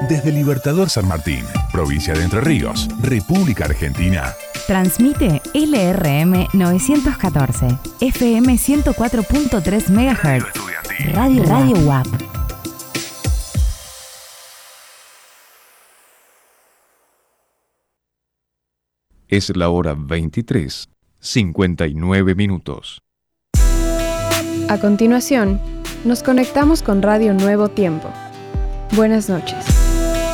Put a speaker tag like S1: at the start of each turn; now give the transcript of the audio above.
S1: Desde Libertador San Martín, provincia de Entre Ríos, República Argentina.
S2: Transmite LRM 914, FM 104.3 MHz. Radio WAP.
S3: Es la hora 23:59.
S4: A continuación, nos conectamos con Radio Nuevo Tiempo. Buenas noches.